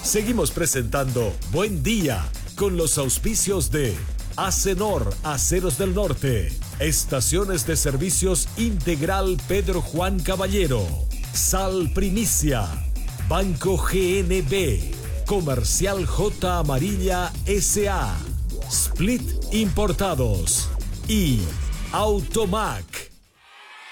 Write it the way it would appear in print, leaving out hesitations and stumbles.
Seguimos presentando Buen Día con los auspicios de Acenor, Aceros del Norte, Estaciones de Servicios Integral Pedro Juan Caballero, Sal Primicia, Banco GNB, Comercial J Amarilla S.A., Split Importados y Automac.